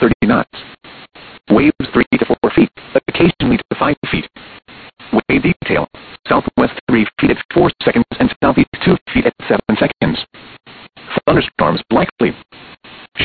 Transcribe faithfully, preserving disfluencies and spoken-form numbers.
thirty knots. Waves three to four feet, occasionally to five feet. Wave detail, southwest three feet at four seconds and southeast two feet at seven